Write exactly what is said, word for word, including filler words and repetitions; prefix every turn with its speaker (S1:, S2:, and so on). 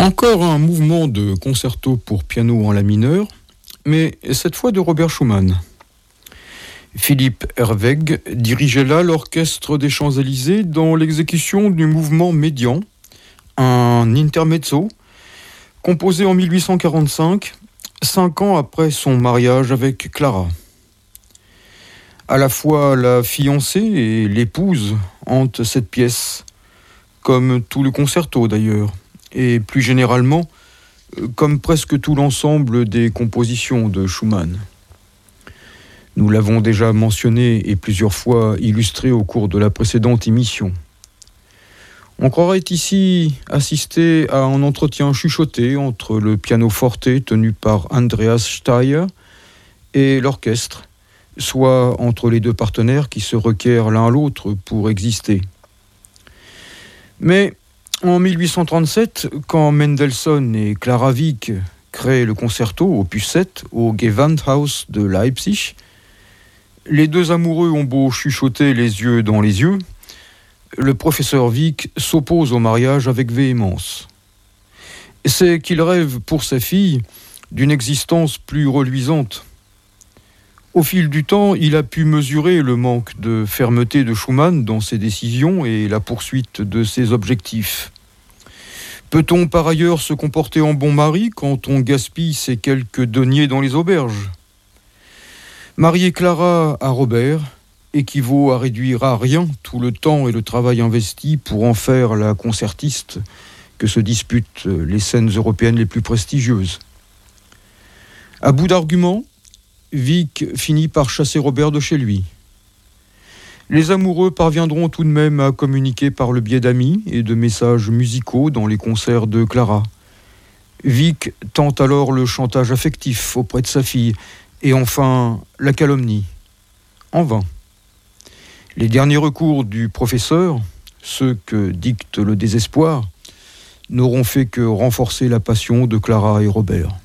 S1: Encore un mouvement de concerto pour piano en la mineur, mais cette fois de Robert Schumann. Philippe Herwegh dirigeait là l'orchestre des Champs-Élysées dans l'exécution du mouvement médian, un intermezzo, composé en mille huit cent quarante-cinq, cinq ans après son mariage avec Clara. À la fois la fiancée et l'épouse hantent cette pièce, comme tout le concerto d'ailleurs, et plus généralement, comme presque tout l'ensemble des compositions de Schumann. Nous l'avons déjà mentionné et plusieurs fois illustré au cours de la précédente émission. On croirait ici assister à un entretien chuchoté entre le pianoforte tenu par Andreas Steyr et l'orchestre, soit entre les deux partenaires qui se requièrent l'un l'autre pour exister. Mais en mille huit cent trente-sept, quand Mendelssohn et Clara Wieck créent le concerto opus sept au Gewandhaus de Leipzig, les deux amoureux ont beau chuchoter les yeux dans les yeux, le professeur Wieck s'oppose au mariage avec véhémence. C'est qu'il rêve pour sa fille d'une existence plus reluisante. Au fil du temps, il a pu mesurer le manque de fermeté de Schumann dans ses décisions et la poursuite de ses objectifs. Peut-on par ailleurs se comporter en bon mari quand on gaspille ses quelques deniers dans les auberges ? Marier Clara à Robert équivaut à réduire à rien tout le temps et le travail investi pour en faire la concertiste que se disputent les scènes européennes les plus prestigieuses. À bout d'arguments, Wieck finit par chasser Robert de chez lui. Les amoureux parviendront tout de même à communiquer par le biais d'amis et de messages musicaux dans les concerts de Clara. Wieck tente alors le chantage affectif auprès de sa fille et enfin la calomnie. En vain. Les derniers recours du professeur, ceux que dicte le désespoir, n'auront fait que renforcer la passion de Clara et Robert.